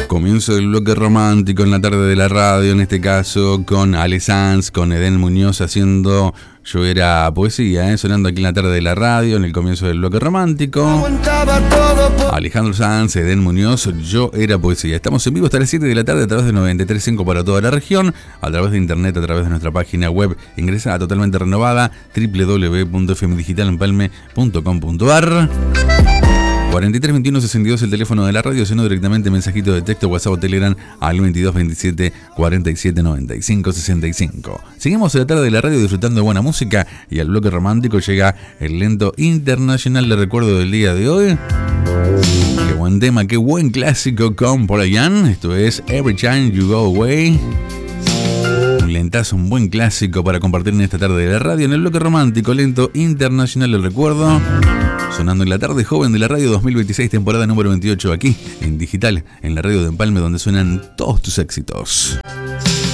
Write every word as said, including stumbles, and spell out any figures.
Comienzo del bloque romántico en la tarde de la radio, en este caso con Ale Sanz, con Eden Muñoz haciendo Yo Era Poesía, ¿eh? Sonando aquí en la tarde de la radio, en el comienzo del bloque romántico. Alejandro Sanz, Eden Muñoz, Yo Era Poesía. Estamos en vivo hasta las siete de la tarde a través de noventa y tres punto cinco para toda la región, a través de internet, a través de nuestra página web ingresada totalmente renovada, doble u doble u doble u punto f m digital empalme punto com punto a r. cuarenta y tres veintiuno sesenta y dos el teléfono de la radio, sino directamente mensajito de texto, WhatsApp o Telegram al veintidós veintisiete cuarenta y siete noventa y cinco sesenta y cinco. Seguimos en la tarde de la radio disfrutando de buena música y al bloque romántico llega el lento internacional de recuerdo del día de hoy. Qué buen tema, qué buen clásico con Paul Young. Esto es Every Time You Go Away. Un lentazo, un buen clásico para compartir en esta tarde de la radio en el bloque romántico, lento internacional del recuerdo. Sonando en la tarde joven de la radio dos mil veintiséis, temporada número veintiocho, aquí en digital, en la radio de Empalme, donde suenan todos tus éxitos.